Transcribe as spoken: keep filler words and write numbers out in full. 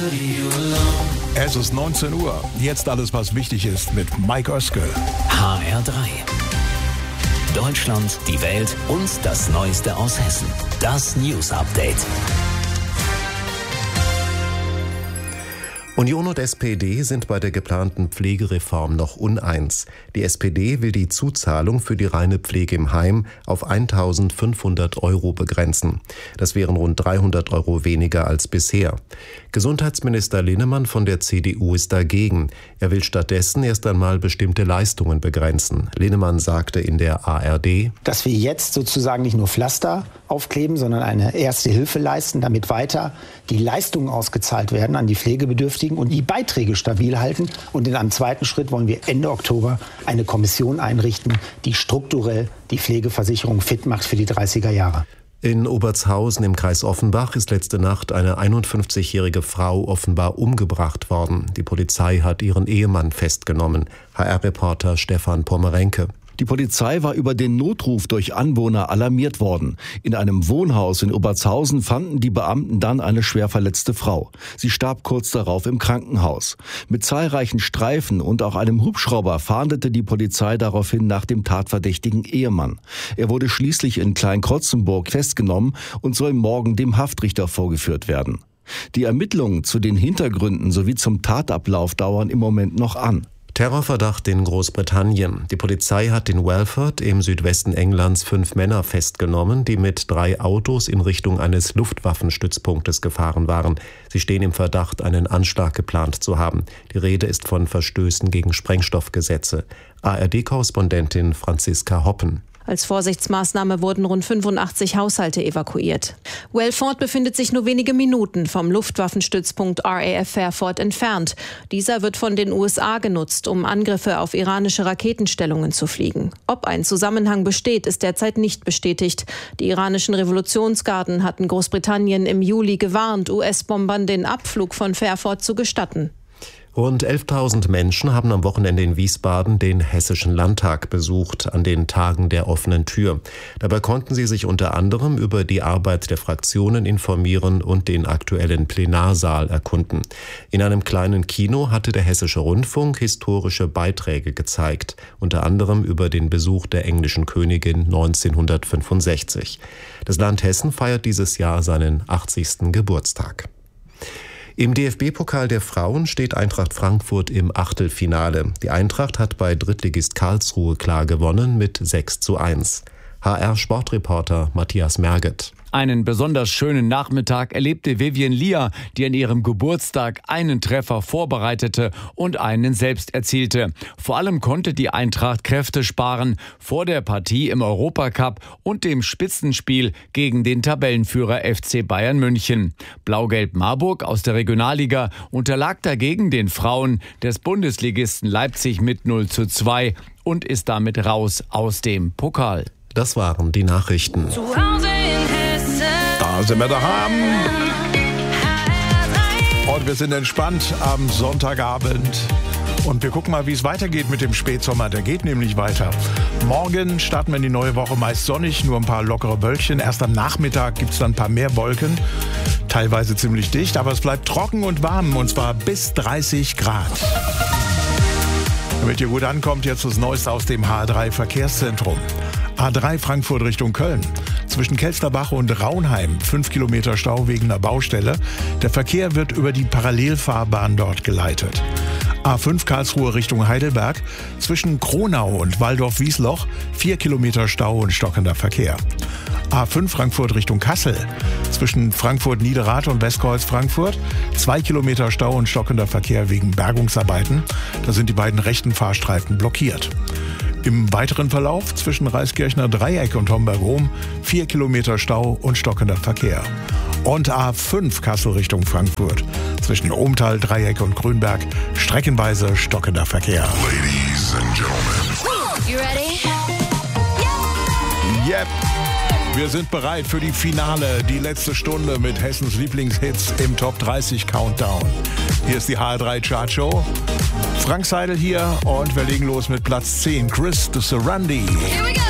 Es ist neunzehn Uhr. Jetzt alles, was wichtig ist mit Mike Oeske. H R drei. Deutschland, die Welt und das Neueste aus Hessen. Das News Update. Union und S P D sind bei der geplanten Pflegereform noch uneins. Die S P D will die Zuzahlung für die reine Pflege im Heim auf eintausendfünfhundert Euro begrenzen. Das wären rund dreihundert Euro weniger als bisher. Gesundheitsminister Linnemann von der C D U ist dagegen. Er will stattdessen erst einmal bestimmte Leistungen begrenzen. Linnemann sagte in der A R D, dass wir jetzt sozusagen nicht nur Pflaster aufkleben, sondern eine erste Hilfe leisten, damit weiter die Leistungen ausgezahlt werden an die Pflegebedürftigen und die Beiträge stabil halten. Und in einem zweiten Schritt wollen wir Ende Oktober eine Kommission einrichten, die strukturell die Pflegeversicherung fit macht für die dreißiger Jahre. In Obertshausen im Kreis Offenbach ist letzte Nacht eine einundfünfzigjährige Frau offenbar umgebracht worden. Die Polizei hat ihren Ehemann festgenommen. H R-Reporter Stefan Pommerenke. Die Polizei war über den Notruf durch Anwohner alarmiert worden. In einem Wohnhaus in Obertshausen fanden die Beamten dann eine schwer verletzte Frau. Sie starb kurz darauf im Krankenhaus. Mit zahlreichen Streifen und auch einem Hubschrauber fahndete die Polizei daraufhin nach dem tatverdächtigen Ehemann. Er wurde schließlich in Kleinkrotzenburg festgenommen und soll morgen dem Haftrichter vorgeführt werden. Die Ermittlungen zu den Hintergründen sowie zum Tatablauf dauern im Moment noch an. Terrorverdacht in Großbritannien. Die Polizei hat in Welford im Südwesten Englands fünf Männer festgenommen, die mit drei Autos in Richtung eines Luftwaffenstützpunktes gefahren waren. Sie stehen im Verdacht, einen Anschlag geplant zu haben. Die Rede ist von Verstößen gegen Sprengstoffgesetze. A R D-Korrespondentin Franziska Hoppen. Als Vorsichtsmaßnahme wurden rund fünfundachtzig Haushalte evakuiert. Welford befindet sich nur wenige Minuten vom Luftwaffenstützpunkt R A F Fairford entfernt. Dieser wird von den U S A genutzt, um Angriffe auf iranische Raketenstellungen zu fliegen. Ob ein Zusammenhang besteht, ist derzeit nicht bestätigt. Die iranischen Revolutionsgarden hatten Großbritannien im Juli gewarnt, U S-Bombern den Abflug von Fairford zu gestatten. Rund elftausend Menschen haben am Wochenende in Wiesbaden den Hessischen Landtag besucht, an den Tagen der offenen Tür. Dabei konnten sie sich unter anderem über die Arbeit der Fraktionen informieren und den aktuellen Plenarsaal erkunden. In einem kleinen Kino hatte der Hessische Rundfunk historische Beiträge gezeigt, unter anderem über den Besuch der englischen Königin neunzehnhundertfünfundsechzig. Das Land Hessen feiert dieses Jahr seinen achtzigsten Geburtstag. Im D F B-Pokal der Frauen steht Eintracht Frankfurt im Achtelfinale. Die Eintracht hat bei Drittligist Karlsruhe klar gewonnen mit sechs zu eins. H R-Sportreporter Matthias Merget. Einen besonders schönen Nachmittag erlebte Vivien Lier, die an ihrem Geburtstag einen Treffer vorbereitete und einen selbst erzielte. Vor allem konnte die Eintracht Kräfte sparen vor der Partie im Europacup und dem Spitzenspiel gegen den Tabellenführer F C Bayern München. Blau-Gelb Marburg aus der Regionalliga unterlag dagegen den Frauen des Bundesligisten Leipzig mit null zu zwei und ist damit raus aus dem Pokal. Das waren die Nachrichten. Da sind wir daheim. Und wir sind entspannt am Sonntagabend. Und wir gucken mal, wie es weitergeht mit dem Spätsommer. Der geht nämlich weiter. Morgen starten wir in die neue Woche meist sonnig, nur ein paar lockere Wölkchen. Erst am Nachmittag gibt es dann ein paar mehr Wolken. Teilweise ziemlich dicht, aber es bleibt trocken und warm. Und zwar bis dreißig Grad. Damit ihr gut ankommt, jetzt das Neueste aus dem H drei Verkehrszentrum. A drei Frankfurt Richtung Köln. Zwischen Kelsterbach und Raunheim fünf Kilometer Stau wegen einer Baustelle. Der Verkehr wird über die Parallelfahrbahn dort geleitet. A fünf Karlsruhe Richtung Heidelberg. Zwischen Kronau und Waldorf-Wiesloch vier Kilometer Stau und stockender Verkehr. A fünf Frankfurt Richtung Kassel. Zwischen Frankfurt-Niederrad und Westkreuz-Frankfurt zwei Kilometer Stau und stockender Verkehr wegen Bergungsarbeiten. Da sind die beiden rechten Fahrstreifen blockiert. Im weiteren Verlauf zwischen Reiskirchner Dreieck und Homberg-Ohm vier Kilometer Stau und stockender Verkehr. Und A fünf Kassel Richtung Frankfurt. Zwischen Ohmtal, Dreieck und Grünberg streckenweise stockender Verkehr. Ladies and gentlemen. You ready? Yep. Wir sind bereit für die Finale, die letzte Stunde mit Hessens Lieblingshits im Top dreißig Countdown. Hier ist die H drei Chartshow. Frank Seidel hier und wir legen los mit Platz zehn. Chris de Sarandi. Here we go.